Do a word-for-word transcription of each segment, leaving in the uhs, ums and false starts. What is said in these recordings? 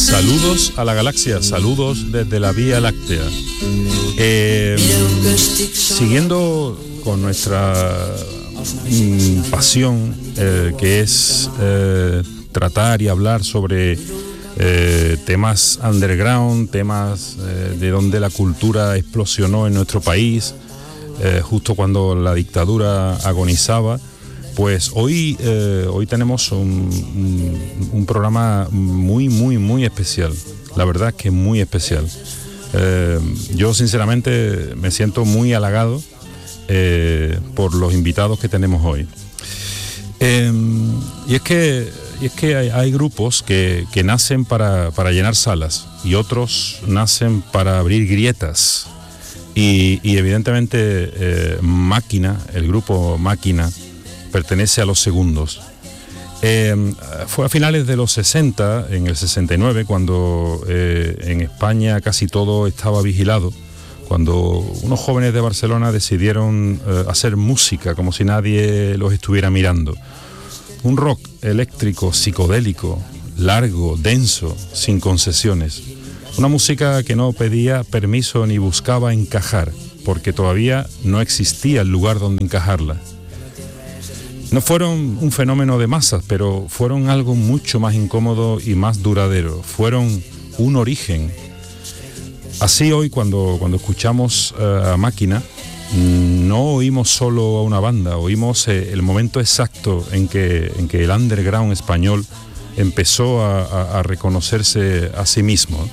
Saludos a la galaxia, saludos desde la Vía Láctea. Eh, siguiendo con nuestra mm, pasión, eh, que es eh, tratar y hablar sobre eh, temas underground, temas eh, de donde la cultura explosionó en nuestro país, eh, justo cuando la dictadura agonizaba. Pues hoy, eh, hoy tenemos un, un, un programa muy, muy, muy especial. La verdad es que muy especial. Eh, yo sinceramente me siento muy halagado eh, por los invitados que tenemos hoy. Eh, y es que, y es que hay, hay grupos que, que nacen para, para llenar salas y otros nacen para abrir grietas. Y, y evidentemente eh, Máquina, el grupo Máquina, pertenece a los segundos. Eh, fue a finales de los sesenta, en el sesenta y nueve, cuando eh, en España casi todo estaba vigilado, cuando unos jóvenes de Barcelona decidieron eh, hacer música como si nadie los estuviera mirando. Un rock eléctrico, psicodélico, largo, denso, sin concesiones. Una música que no pedía permiso ni buscaba encajar, porque todavía no existía el lugar donde encajarla. No fueron un fenómeno de masas, pero fueron algo mucho más incómodo y más duradero. Fueron un origen. Así hoy, cuando, cuando escuchamos uh, a Máquina, no oímos solo a una banda, oímos eh, el momento exacto en que, en que el underground español empezó a, a, a reconocerse a sí mismo.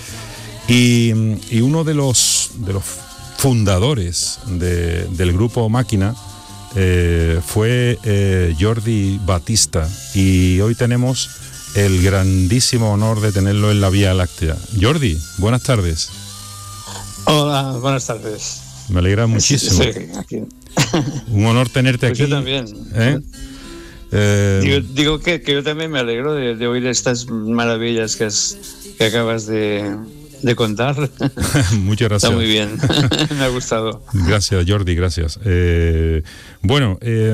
Y, y uno de los, de los fundadores de, del grupo Máquina Eh, fue eh, Jordi Batista, y hoy tenemos el grandísimo honor de tenerlo en la Vía Láctea. Jordi, buenas tardes. Hola, buenas tardes. Me alegra muchísimo. Sí, sí, aquí. Un honor tenerte pues aquí. Yo también. ¿Eh? Eh, digo digo que, que yo también me alegro de, de oír estas maravillas que, has, que acabas de, de contar. Muchas gracias. Está muy bien, me ha gustado. Gracias, Jordi, gracias. Eh, bueno, eh,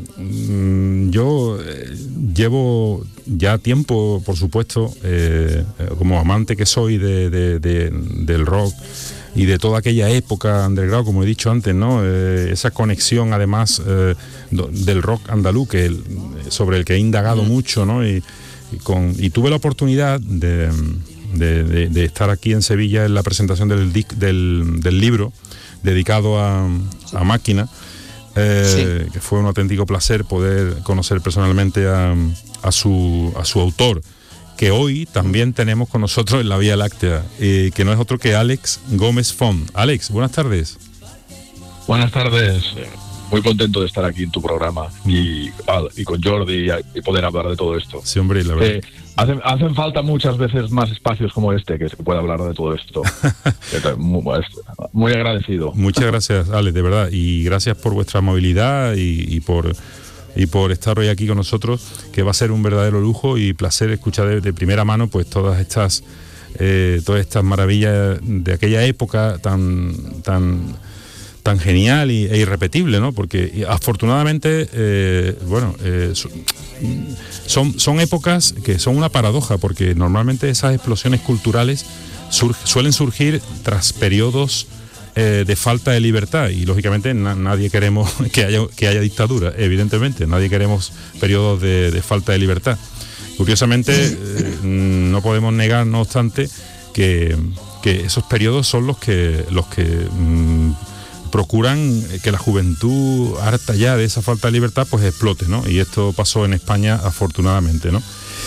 yo eh, llevo ya tiempo, por supuesto, eh, como amante que soy de, de, de, del rock y de toda aquella época underground, como he dicho antes, ¿no? Eh, esa conexión, además, eh, del rock andaluz, que el, sobre el que he indagado mm. mucho, ¿no? Y, y, con, y tuve la oportunidad de... De, de, de estar aquí en Sevilla en la presentación del, del, del libro dedicado a, a Máquina, eh, sí. que fue un auténtico placer poder conocer personalmente a, a, su, a su autor, que hoy también tenemos con nosotros en la Vía Láctea, eh, que no es otro que Alex Gómez Font. Alex, buenas tardes. Buenas tardes. Muy contento de estar aquí en tu programa y, y con Jordi y poder hablar de todo esto. Sí, hombre, la verdad. Eh, hacen, hacen falta muchas veces más espacios como este que se pueda hablar de todo esto. muy, muy agradecido. Muchas gracias, Alex, de verdad. Y gracias por vuestra amabilidad y, y por y por estar hoy aquí con nosotros, que va a ser un verdadero lujo y placer escuchar de, de primera mano pues todas estas eh, todas estas maravillas de aquella época tan tan tan genial y, e irrepetible, ¿no? Porque afortunadamente, eh, bueno, eh, son, son épocas que son una paradoja, porque normalmente esas explosiones culturales sur, suelen surgir tras periodos eh, de falta de libertad, y lógicamente na, nadie queremos que haya, que haya dictadura, evidentemente, nadie queremos periodos de, de falta de libertad. Curiosamente, eh, no podemos negar, no obstante, que, que esos periodos son los que, los que mmm, procuran que la juventud, harta ya de esa falta de libertad, pues explote, ¿no? Y esto pasó en España, afortunadamente, ¿no?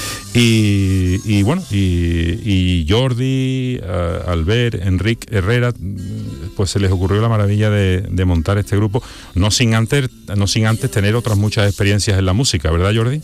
Y, y bueno, y, y Jordi, uh, Albert, Enrique Herrera, pues se les ocurrió la maravilla de, de montar este grupo, no sin antes, no sin antes tener otras muchas experiencias en la música, ¿verdad, Jordi?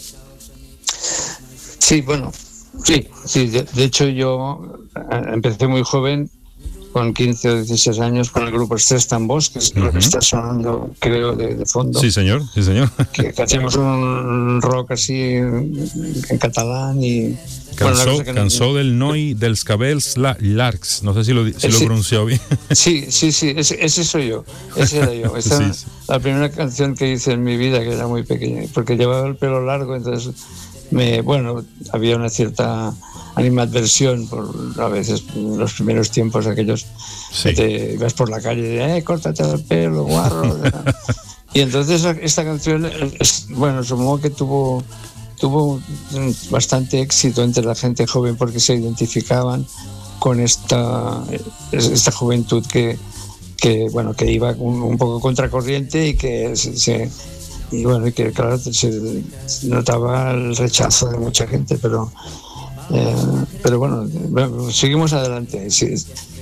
Sí, bueno, sí, sí. De, de hecho, yo empecé muy joven, con quince o dieciséis años, con el grupo Estrés Tambors, que es uh-huh. lo que está sonando, creo, de, de fondo. Sí, señor, sí, señor. Que, que hacíamos un rock así en catalán y... Cansó, bueno, cansó no, del Noi dels Cabells Largs, no sé si lo, si lo he pronunciado bien. Sí, sí, sí, ese, ese soy yo, ese era yo. Esta sí, sí. La primera canción que hice en mi vida, que era muy pequeña, porque llevaba el pelo largo, entonces, me, bueno, había una cierta animadversión, por a veces en los primeros tiempos aquellos sí. que te ibas por la calle y de, eh, córtate el pelo, guarro. Y entonces esta canción, es, bueno, supongo que tuvo, tuvo bastante éxito entre la gente joven porque se identificaban con esta, esta juventud que, que, bueno, que iba un, un poco contracorriente y que se... se y bueno, y que claro, se notaba el rechazo de mucha gente, pero eh, pero bueno, seguimos adelante. Sí,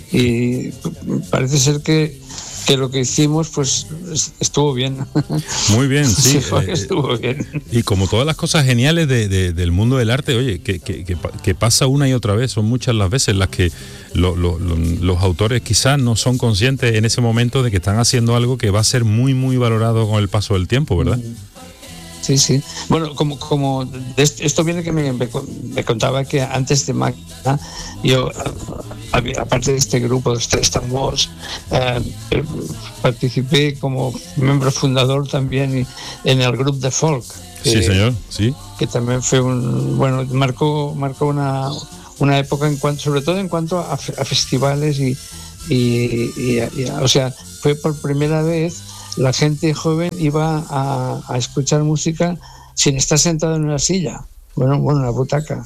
y parece ser que, que lo que hicimos pues estuvo bien. Muy bien, sí. sí eh, estuvo bien. Y como todas las cosas geniales de, de, del mundo del arte, oye, que, que, que, que pasa una y otra vez, son muchas las veces las que lo, lo, lo, los autores quizás no son conscientes en ese momento de que están haciendo algo que va a ser muy, muy valorado con el paso del tiempo, ¿verdad? Sí, sí. Bueno, como, como de esto viene que me, me contaba que antes de Máquina, yo, aparte de este grupo de Tristan Walsh, eh, participé como miembro fundador también en el grupo de folk. Que, sí, señor, sí. Que también fue un, bueno, marcó, marcó una, una época en cuanto, sobre todo en cuanto a, a festivales y, y, y, y, o sea, fue por primera vez la gente joven iba a, a escuchar música sin estar sentado en una silla, bueno, bueno, una butaca,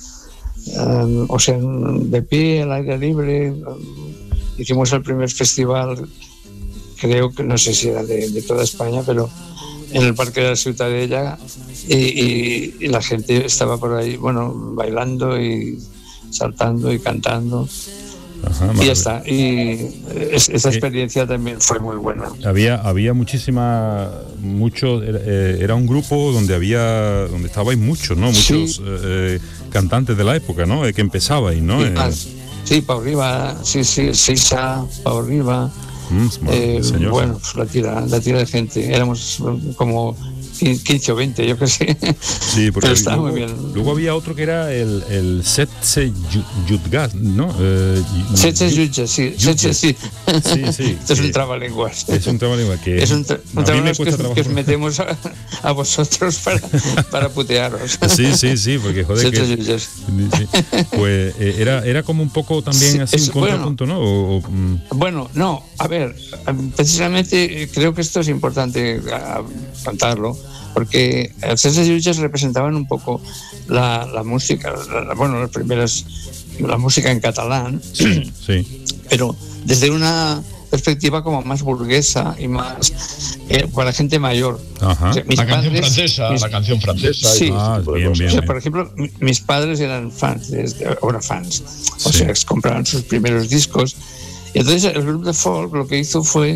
um, o sea, de pie, al aire libre. Um, hicimos el primer festival, creo que no sé si era de, de toda España, pero en el Parque de la Ciutadella, y, y, y la gente estaba por ahí, bueno, bailando y saltando y cantando. Ajá, y ya está. Y es, esa experiencia eh, también fue muy buena. Había había muchísima, mucho, eh, era un grupo donde había, donde estabais muchos, ¿no? Muchos sí. eh, cantantes de la época, ¿no? De que empezabais, ¿no? Sí, eh, ah, sí, Pau Riba, sí, sí, Sisa, Pau Riba. Mm, eh, bueno, pues la tira, la tira de gente. Éramos como quince o veinte, yo qué sé. Sí, porque pero está luego, muy bien. Luego había otro que era el, el Setse Jutgas, ¿no? Eh, Setse Jutgas, sí. Setse, sí. Sí, sí. Esto es un trabalenguas. Es un trabalenguas que... Es un, tra- un trabalenguas que, que os metemos a, a vosotros para, para putearos. Sí, sí, sí, porque joder Setse que... Jutgas. Sí, pues eh, era, era como un poco también sí, así es, un contrapunto, bueno, ¿no? O, o, mm. Bueno, no, a ver, precisamente creo que esto es importante contarlo, porque los Setse Jutgas representaban un poco la, la música, la, bueno, las primeras, la música en catalán, sí, sí. pero desde una perspectiva como más burguesa y más eh, para gente mayor. Ajá. O sea, mis la padres, canción francesa, mis, la canción francesa. Sí, ah, bien, bien, o sea, bien. por ejemplo, mis padres eran fans, ahora fans, o sí. sea, compraban sus primeros discos. Y entonces el grupo de folk lo que hizo fue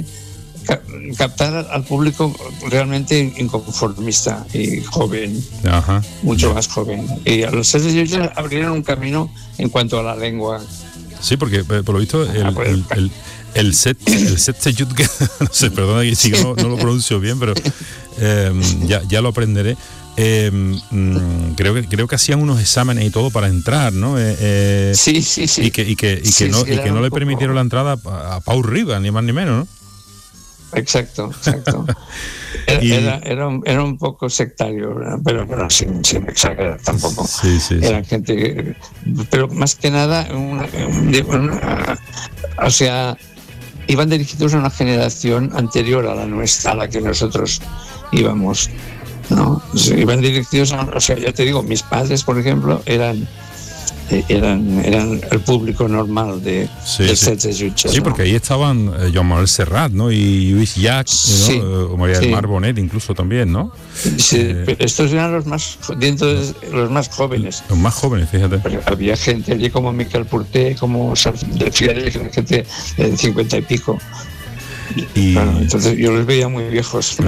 captar al público realmente inconformista y joven, Ajá. mucho sí. más joven. Y a los Setse Jutgas abrieron un camino en cuanto a la lengua. Sí, porque por lo visto el, el, el, el set el Setse Jutgas, no sé, perdona que si no, no lo pronuncio bien, pero eh, ya, ya lo aprenderé. Eh, mmm, creo que creo que hacían unos exámenes y todo para entrar, ¿no? Eh, eh, sí, sí, sí. Y que, y que, y que sí, no, sí, y que no le poco... permitieron la entrada a, a Pau Riba, ni más ni menos, ¿no? Exacto, exacto. Era, y... era, era, un, era un poco sectario, ¿verdad? pero, pero sin, sin exagerar tampoco. Sí, sí, Eran sí. gente, pero más que nada, una, una, o sea, iban dirigidos a una generación anterior a la nuestra, a la que nosotros íbamos, ¿no? O sea, iban dirigidos a, o sea, ya te digo, mis padres, por ejemplo, eran eran eran el público normal de sí, de sí. Setse Jutgas, sí, ¿no? porque ahí estaban eh, Joan Manuel Serrat, ¿no? Y Luis Llach, ¿no? Sí, o María del sí. Mar Bonet incluso también, ¿no? Sí, eh, estos eran los más dentro de los más jóvenes. Los más jóvenes, fíjate. Pero había gente allí como Miquel Porter, como de gente de cincuenta y pico. Y... Bueno, entonces yo los veía muy viejos.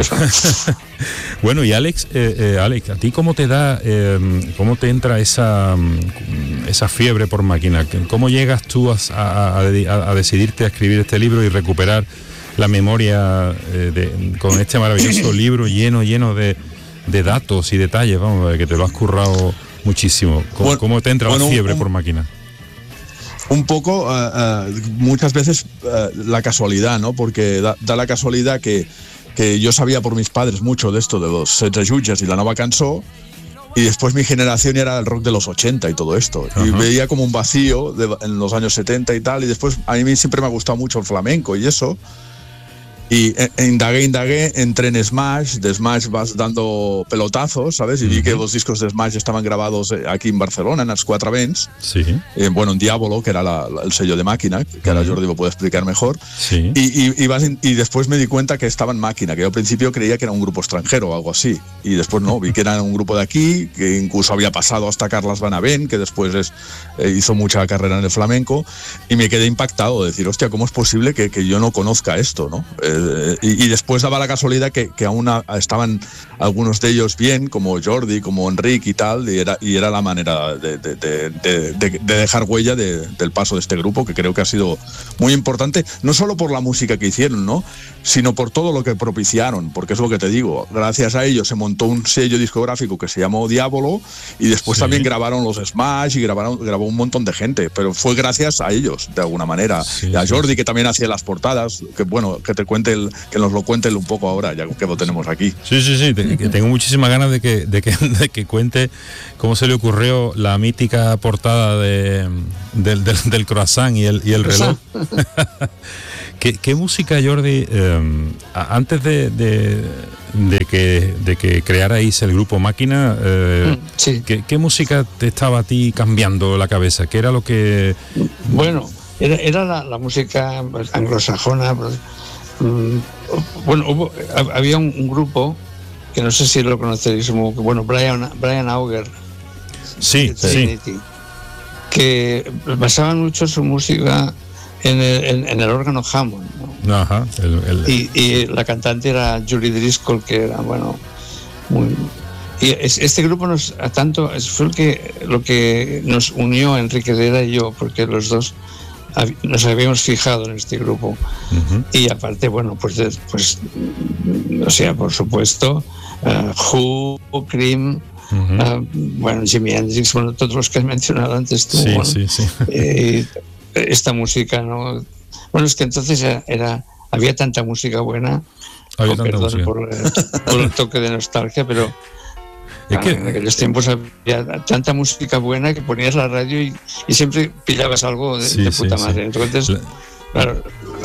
Bueno, y Alex, eh, eh, Alex, ¿a ti cómo te da, eh, cómo te entra esa, esa fiebre por máquina? ¿Cómo llegas tú a, a, a, a decidirte a escribir este libro y recuperar la memoria eh, de, con este maravilloso libro lleno, lleno de, de datos y detalles, vamos, que te lo has currado muchísimo? ¿Cómo, bueno, ¿cómo te entra bueno, la fiebre un... por máquina? Un poco, uh, uh, muchas veces uh, la casualidad, ¿no? Porque da, da la casualidad que, que yo sabía por mis padres mucho de esto, de los Setse Jutgas y la nova cançó, Y después mi generación era el rock de los ochenta y todo esto. Uh-huh. Y veía como un vacío de, en los años setenta y tal. Y después a mí siempre me ha gustado mucho el flamenco y eso. Y indagué, indagué, entré en Smash, de Smash vas dando pelotazos, ¿sabes? Y uh-huh. vi que los discos de Smash estaban grabados aquí en Barcelona, en las Quatre Vents. Sí. Eh, bueno, en Diabolo, que era la, la, el sello de Máquina, que uh-huh. ahora Jordi lo puede explicar mejor. Sí. Y, y, y, vas in, y después me di cuenta que estaba en Máquina, que yo al principio creía que era un grupo extranjero o algo así. Y después no, vi que era un grupo de aquí, que incluso había pasado hasta Carlas Van Aven, que después es, eh, hizo mucha carrera en el flamenco. Y me quedé impactado de decir, hostia, ¿cómo es posible que, que yo no conozca esto, no? Eh, Y, y después daba la casualidad que, que aún a, estaban algunos de ellos bien, como Jordi, como Enrique y tal, y era, y era la manera de, de, de, de, de dejar huella de, del paso de este grupo, que creo que ha sido muy importante, no solo por la música que hicieron, ¿no?, sino por todo lo que propiciaron, porque es lo que te digo, gracias a ellos se montó un sello discográfico que se llamó Diabolo, y después sí. también grabaron los Smash y grabaron, grabó un montón de gente, pero fue gracias a ellos, de alguna manera, sí, y a Jordi, sí. que también hacía las portadas, que bueno, que te cuente el que nos lo cuente un poco ahora, ya que lo tenemos aquí. Sí, sí, sí, te, que tengo muchísimas ganas de que, de, que, de que cuente cómo se le ocurrió la mítica portada de, del, del, del croissant y el, y el reloj. ¿Qué, ¿Qué música, Jordi, eh, antes de, de, de, que, de que crearais el grupo Máquina, eh, sí. ¿qué, ¿qué música te estaba a ti cambiando la cabeza? ¿Qué era lo que...? Bueno, era, era la, la música anglosajona. Bueno, hubo, había un, un grupo que no sé si lo conoceréis, bueno, Brian, Brian Auger, sí, sí, que basaban mucho su música en el, en, en el órgano Hammond, ¿no? Ajá, el, el... Y, y la cantante era Julie Driscoll, que era, bueno, muy... Y este grupo nos, a tanto, fue el que, lo que nos unió a Enrique Herrera y yo, porque los dos nos habíamos fijado en este grupo. Uh-huh. Y aparte, bueno, pues, pues o sea, por supuesto, uh, Who, Cream, uh-huh. uh, bueno, Jimi Hendrix, bueno, todos los que has mencionado antes tú. Sí, bueno, sí, sí. Eh, esta música, ¿no? Bueno, es que entonces era, era había tanta música buena, había oh, tanta perdón música. Por, por el toque de nostalgia, pero es que... en aquellos tiempos había tanta música buena que ponías la radio y, y siempre pillabas algo de, sí, de puta sí, madre. Sí. Entonces, la... claro,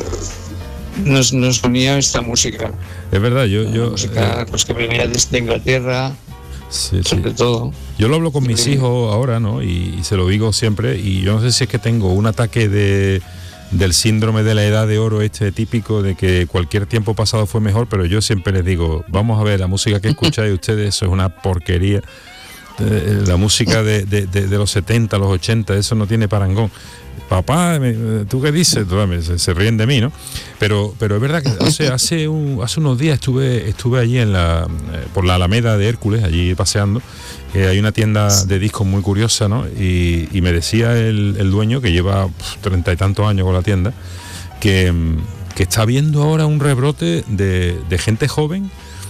nos, nos unía esta música. Es verdad, yo... yo música eh... pues, que venía desde Inglaterra, sí, sobre sí. todo. Yo lo hablo con mis hijos ahora, ¿no? Y, y se lo digo siempre, y yo no sé si es que tengo un ataque de... del síndrome de la edad de oro este típico de que cualquier tiempo pasado fue mejor, pero yo siempre les digo, vamos a ver, la música que escucháis ustedes, eso es una porquería. Eh, la música de, de, de, de los setenta, los ochenta, eso no tiene parangón. Papá, ¿tú qué dices? Se, se ríen de mí, ¿no? Pero, pero es verdad que hace, hace, un, hace unos días estuve, estuve allí en la, por la Alameda de Hércules, allí paseando. Eh, hay una tienda de discos muy curiosa, ¿no? Y, y me decía el, el dueño, que lleva treinta y tantos años con la tienda, que, que está viendo ahora un rebrote de, de gente joven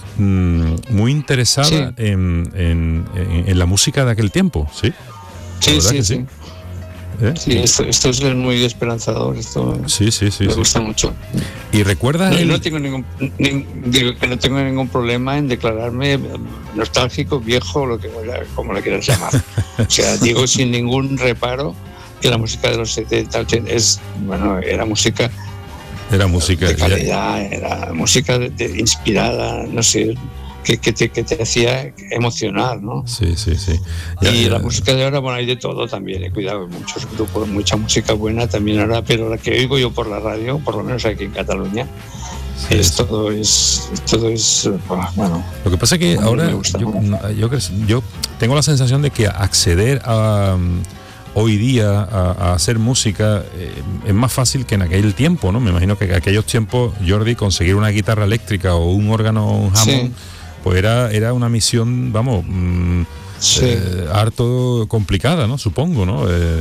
mmm, muy interesada sí. en, en, en, en la música de aquel tiempo, ¿sí? Sí, sí, sí. sí. ¿Eh? Sí, esto, esto es muy esperanzador, esto sí, sí, sí, me sí. gusta mucho. ¿Y recuerdas? No, el... no tengo ningún ni, digo que no tengo ningún problema en declararme nostálgico, viejo, lo que como lo quieras llamar. O sea, digo sin ningún reparo que la música de los setenta, ochenta es, bueno, era música era música de calidad, ya. Era música de, de, inspirada, no sé, que, que, te, que te hacía emocionar, ¿no? Sí, sí, sí. Ya, y ya, la ya. música de ahora, bueno, hay de todo también, he cuidado, muchos grupos, mucha música buena también ahora, pero la que oigo yo por la radio, por lo menos aquí en Cataluña, sí, es, sí. todo es, todo es, bueno. Lo que pasa es que ahora yo, yo, yo tengo la sensación de que acceder a hoy día a, a hacer música eh, es más fácil que en aquel tiempo, ¿no? Me imagino que en aquellos tiempos, Jordi, conseguir una guitarra eléctrica o un órgano Hammond, sí. pues era, era una misión, vamos, mmm, sí. eh, harto complicada, ¿no? Supongo, ¿no? Eh,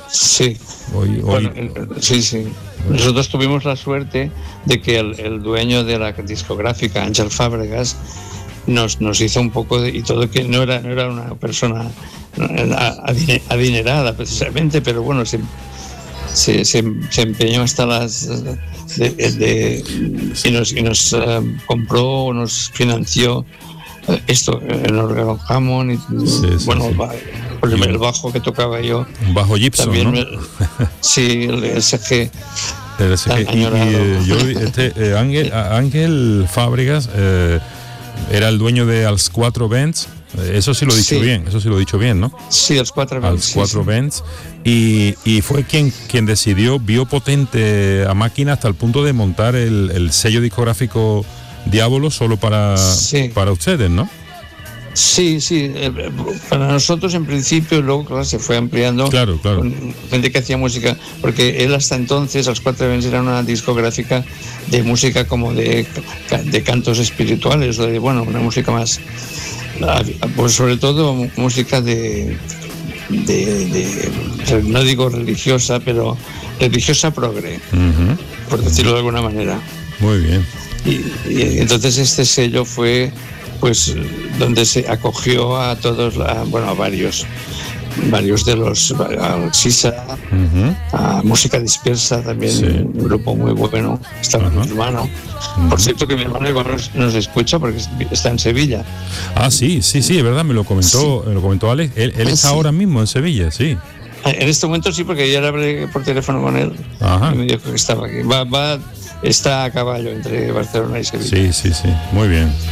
sí. Hoy, hoy... Bueno, sí, sí. Nosotros tuvimos la suerte de que el, el dueño de la discográfica, Ángel Fábregas, nos, nos hizo un poco de, y todo, que no era, no era una persona adinerada precisamente, pero bueno, se, se, se, se empeñó hasta las de, de, y nos, y nos uh, compró, nos financió esto, el órgano Hammond, y, Sí, sí, bueno, sí. el, el, el bajo que tocaba yo. Un bajo Gibson, También ¿no? me- sí, el S G. El S G. tan Y, y, añorado. eh, yo, este, eh, Ángel, Ángel Fábregas eh, era el dueño de Als Cuatro Bands. Eh, Eso sí lo he dicho Sí. bien, eso sí lo he dicho bien, ¿no? Sí, los cuatro. Als sí, Cuatro sí. Bands. Y, y fue quien, quien decidió, vio potente a Máquina hasta el punto de montar el, el sello discográfico Diablo solo para, Sí. para ustedes, ¿no? Sí, sí. eh, Para nosotros en principio, luego claro, se fue ampliando. Claro, claro. Con gente que hacía música, porque él hasta entonces, los Cuatro Events, era una discográfica de música como de, de cantos espirituales, o de, bueno, una música más, pues sobre todo música de, de, de no digo religiosa, pero religiosa progre, Ujú. por decirlo de alguna manera. Muy bien. Y, y entonces este sello fue, pues, donde se acogió a todos, a, bueno, a varios, varios de los, a Sisa, Ujú. a Música Dispersa también, Sí. un grupo muy bueno. Estaba Ajá. mi hermano. Ujú. Por cierto que mi hermano igual nos, nos escucha porque está en Sevilla. Ah, sí, sí, sí, es verdad, me lo comentó, me lo comentó Alex. Él, él Ah, está sí. ahora mismo en Sevilla, sí. En este momento sí, porque ayer hablé por teléfono con él. Ajá. Y me dijo que estaba aquí. Va, va, está a caballo entre Barcelona y Sevilla. Sí, sí, sí, muy bien.